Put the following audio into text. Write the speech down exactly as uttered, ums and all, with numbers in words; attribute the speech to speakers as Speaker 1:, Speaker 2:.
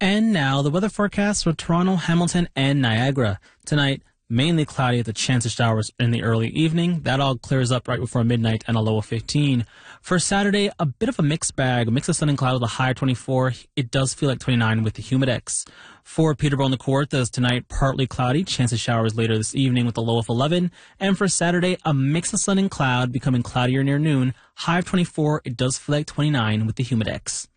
Speaker 1: And now the weather forecast for Toronto, Hamilton, and Niagara. Tonight, mainly cloudy with a chance of showers in the early evening. That all clears up right before midnight and a low of fifteen. For Saturday, a bit of a mixed bag. A mix of sun and cloud with a high of twenty-four. It does feel like twenty-nine with the humidex. For Peterborough and the Kawarthas, tonight, partly cloudy. Chance of showers later this evening with a low of eleven. And for Saturday, a mix of sun and cloud becoming cloudier near noon. High of twenty-four. It does feel like twenty-nine with the humidex.